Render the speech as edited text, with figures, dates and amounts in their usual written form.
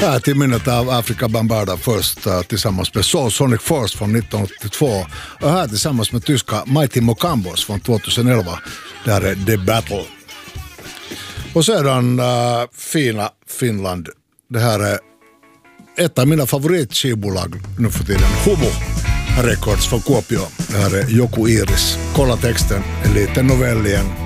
Här till minnet av Afrika Bambaataa först tillsammans med Soul Sonic Force från 1982 och här tillsammans med tyska Mighty Mocambos från 2011. Det här är The Battle. Och sedan fina Finland. Det här är ett av mina favoritskivbolag nu för tiden. Humo Records från Kuopio. Det här är Joku Iris. Kolla texten, en liten novell igen.